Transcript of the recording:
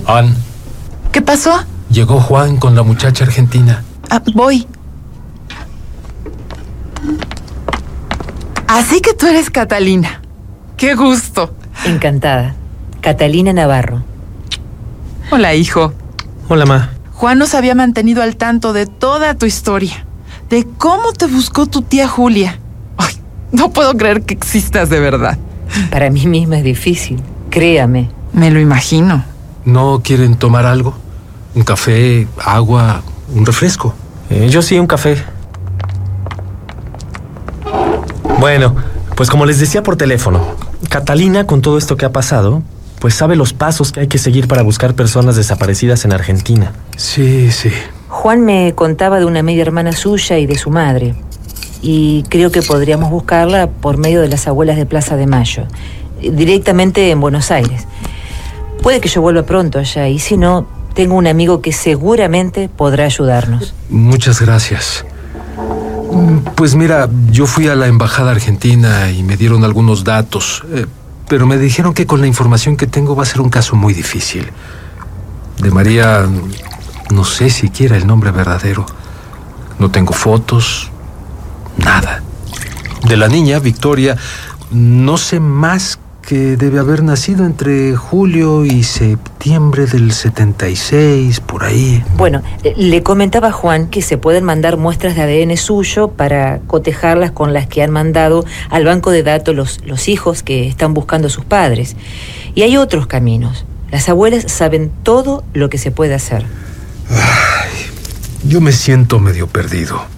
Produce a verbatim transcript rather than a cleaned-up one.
Ann, ¿Qué pasó? llegó Juan con la muchacha argentina. Ah, voy. Así que tú eres Catalina. ¡Qué gusto! Encantada. Catalina Navarro. Hola, hijo. Hola, ma. Juan nos había mantenido al tanto de toda tu historia, de cómo te buscó tu tía Julia. Ay, no puedo creer que existas de verdad. Para mí misma es difícil, créame. Me lo imagino. ¿No quieren tomar algo? ¿Un café, agua, un refresco? Eh, yo sí, un café. Bueno, pues como les decía por teléfono, Catalina, con todo esto que ha pasado, pues sabe los pasos que hay que seguir para buscar personas desaparecidas en Argentina. Sí, sí. Juan me contaba de una media hermana suya y de su madre. Y creo que podríamos buscarla por medio de las abuelas de Plaza de Mayo, directamente en Buenos Aires. Puede que yo vuelva pronto allá, y si no, tengo un amigo que seguramente podrá ayudarnos. Muchas gracias. Pues mira, yo fui a la embajada argentina y me dieron algunos datos, eh, pero me dijeron que con la información que tengo va a ser un caso muy difícil. De María, no sé siquiera el nombre verdadero. No tengo fotos, nada. De la niña, Victoria, no sé más que debe haber nacido entre julio y septiembre del setenta y seis, por ahí. Bueno, le comentaba a Juan que se pueden mandar muestras de A D N suyo para cotejarlas con las que han mandado al banco de datos los, los hijos que están buscando a sus padres. Y hay otros caminos. Las abuelas saben todo lo que se puede hacer. Ay, yo me siento medio perdido.